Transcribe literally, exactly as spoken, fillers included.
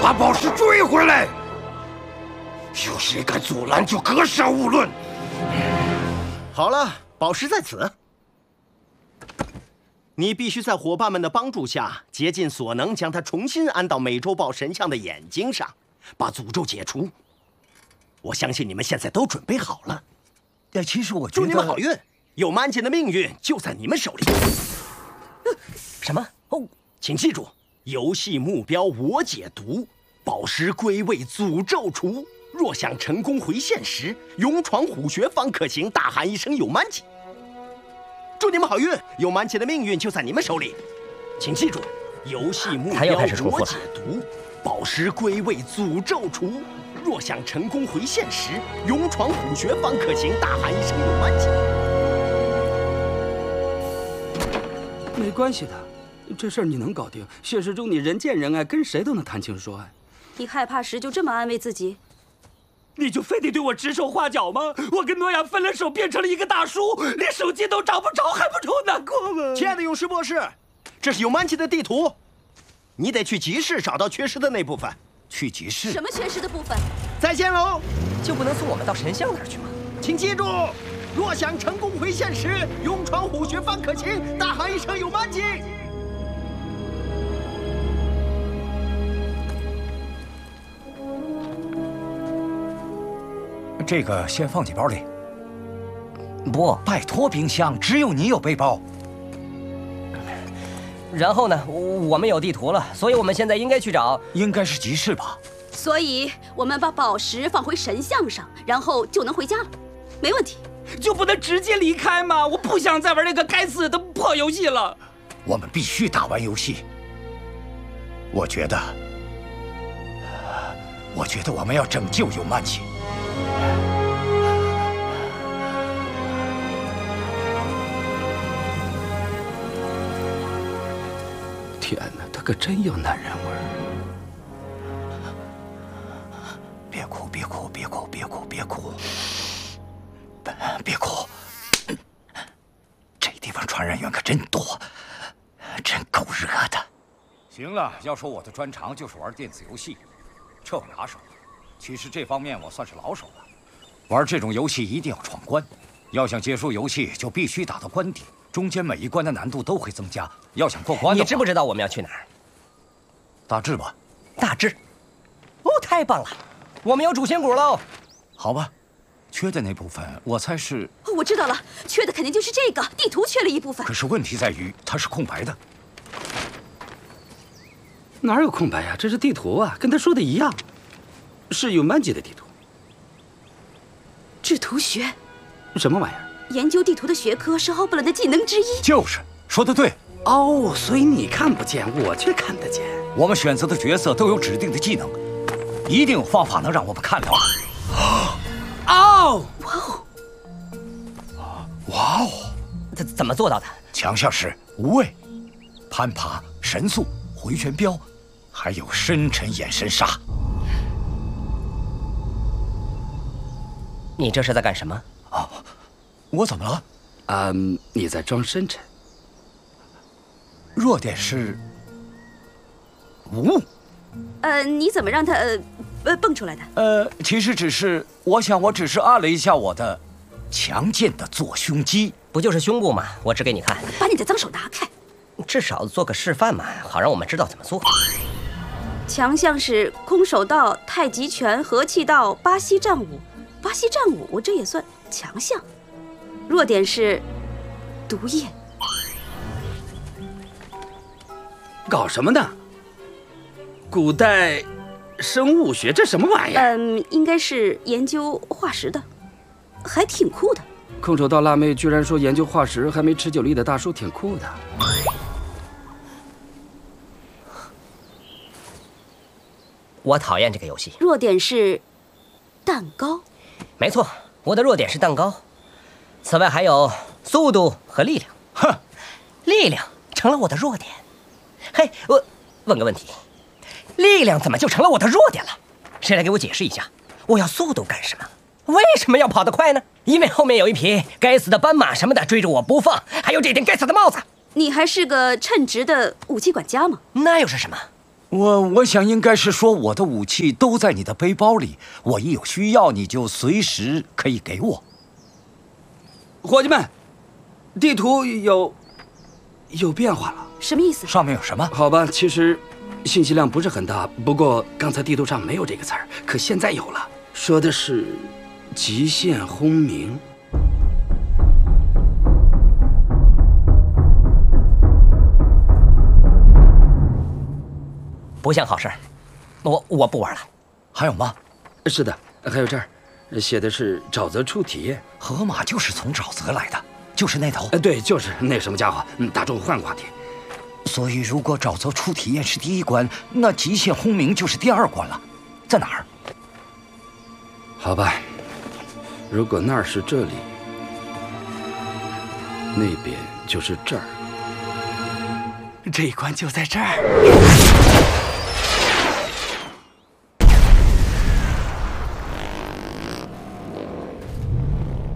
把宝石追回来！有谁敢阻拦，就格杀勿论。 好了，宝石在此。你必须在伙伴们的帮助下，竭尽所能将它重新安到美洲豹神像的眼睛上，把诅咒解除。我相信你们现在都准备好了。 呃，其实我觉得…… 祝你们好运！有蛮姐的命运就在你们手里。 什么？哦， 请记住，游戏目标我解读，宝石归位，诅咒除。若想成功回现实，勇闯虎穴方可行。大喊一声有蛮姐！祝你们好运！有蛮姐的命运就在你们手里。请记住，游戏目标我解读，宝石归位，诅咒除。若想成功回现实，勇闯虎穴方可行。大喊一声有蛮姐！ 没关系的，这事儿你能搞定。现实中你人见人爱，跟谁都能谈情说爱。 你害怕时就这么安慰自己？ 你就非得对我指手画脚吗？我跟诺亚分了手，变成了一个大叔，连手机都找不着，还不愁难过吗？ 亲爱的勇士博士，这是有蛮姐的地图，你得去集市找到缺失的那部分。 去集市？ 什么缺失的部分？ 再见喽！ 就不能送我们到神像那儿去吗？ 请记住，若想成功回现实，勇闯虎穴方可行。大喊一声有蛮姐！ 这个先放进包里。 不， 拜托，冰箱，只有你有背包。 然后呢？我们有地图了，所以我们现在应该去找， 应该是集市吧。 所以我们把宝石放回神像上，然后就能回家了，没问题。 就不能直接离开吗？我不想再玩那个该死的破游戏了。 我们必须打完游戏。我觉得，我觉得我们要拯救有蛮姐。 天哪，他可真有男人味儿！ 别哭，别哭，别哭，别哭，别哭，别哭！这地方传染源可真多，真够热的。 行了，要说我的专长就是玩电子游戏，这我拿手。其实这方面我算是老手了。玩这种游戏一定要闯关，要想结束游戏就必须打到关底。中间每一关的难度都会增加，要想过关的话， 你知不知道我们要去哪儿？ 大致吧。 大致。哦，太棒了，我们有主心骨喽。 好吧，缺的那部分我猜是…… 哦，我知道了，缺的肯定就是这个地图，缺了一部分。 可是问题在于它是空白的。 哪有空白呀？这是地图啊，跟他说的一样，是有蛮姐的地图。 制图学？ 什么玩意儿？ 研究地图的学科是奥布伦的技能之一。 就是说的对。 哦，所以你看不见，我却看得见。 我们选择的角色都有指定的技能，一定有方法能让我们看到。 哦， 哇哦， 哇哦， 怎怎么做到的？ 强项是无畏、攀爬、神速、回旋镖，还有深沉眼神杀。 你这是在干什么？ 哦，我怎么了？ 嗯，你在装深沉。 弱点是无。 呃，你怎么让他呃呃蹦出来的？ 呃，其实只是，我想我只是按了一下我的强健的左胸肌。 不就是胸部吗？我指给你看。 把你的脏手拿开。 至少做个示范嘛，好让我们知道怎么做。 强项是空手道、太极拳、和气道、巴西战舞。巴西战舞这也算强项。弱点是毒液。 搞什么呢？古代生物学这什么玩意儿？ 嗯，应该是研究化石的，还挺酷的。 空手道辣妹居然说研究化石还没持久力的大叔挺酷的。 我讨厌这个游戏。 弱点是蛋糕。 没错，我的弱点是蛋糕。此外还有速度和力量。 哼， 力量成了我的弱点。嘿，我问个问题，力量怎么就成了我的弱点了？谁来给我解释一下？我要速度干什么？为什么要跑得快呢？因为后面有一匹该死的斑马什么的追着我不放，还有这顶该死的帽子。 你还是个称职的武器管家吗？ 那又是什么？ 我我想应该是说我的武器都在你的背包里，我一有需要你就随时可以给我。 伙计们，地图有有变化了。 什么意思？ 上面有什么？ 好吧，其实信息量不是很大，不过刚才地图上没有这个词儿，可现在有了，说的是极限轰鸣。 不像好事儿，我我不玩了。 还有吗？ 是的，还有这儿写的是沼泽初体验。 河马就是从沼泽来的，就是那头。 呃，对，就是那什么家伙。嗯，大众换个话题。 所以，如果沼泽初体验是第一关，那极限轰鸣就是第二关了，在哪儿？ 好吧，如果那儿是这里，那边就是这儿， 这一关就在这儿。